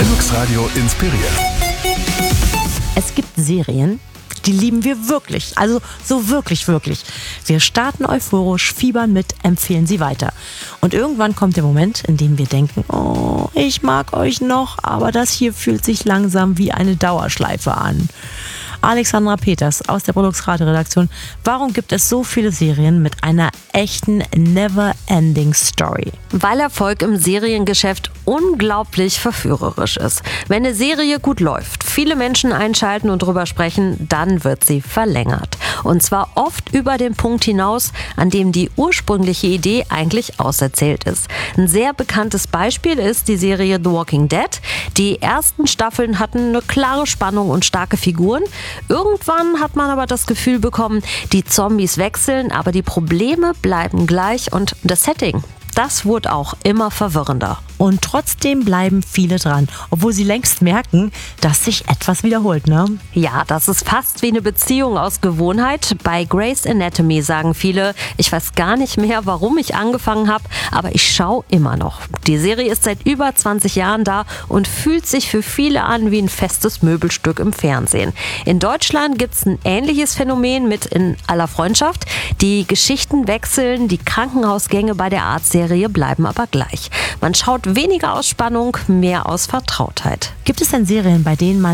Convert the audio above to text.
Linux Radio inspiriert. Es gibt Serien, die lieben wir wirklich. Also so wirklich, wirklich. Wir starten euphorisch, fiebern mit, empfehlen sie weiter. Und irgendwann kommt der Moment, in dem wir denken, oh, ich mag euch noch, aber das hier fühlt sich langsam wie eine Dauerschleife an. Alexandra Peters aus der Linux-Radio-Redaktion. Warum gibt es so viele Serien mit einer echten Never-Ending Story? Weil Erfolg im Seriengeschäft unglaublich verführerisch ist. Wenn eine Serie gut läuft, viele Menschen einschalten und drüber sprechen, dann wird sie verlängert. Und zwar oft über den Punkt hinaus, an dem die ursprüngliche Idee eigentlich auserzählt ist. Ein sehr bekanntes Beispiel ist die Serie The Walking Dead. Die ersten Staffeln hatten eine klare Spannung und starke Figuren. Irgendwann hat man aber das Gefühl bekommen, die Zombies wechseln, aber die Probleme bleiben gleich und das Setting, das wurde auch immer verwirrender. Und trotzdem bleiben viele dran, obwohl sie längst merken, dass sich etwas wiederholt, ne? Ja, das ist fast wie eine Beziehung aus Gewohnheit. Bei Grey's Anatomy sagen viele, ich weiß gar nicht mehr, warum ich angefangen habe, aber ich schaue immer noch. Die Serie ist seit über 20 Jahren da und fühlt sich für viele an wie ein festes Möbelstück im Fernsehen. In Deutschland gibt es ein ähnliches Phänomen mit In aller Freundschaft. Die Geschichten wechseln, die Krankenhausgänge bei der Arztserie bleiben aber gleich. Man schaut weniger aus Spannung, mehr aus Vertrautheit. Gibt es denn Serien, bei denen man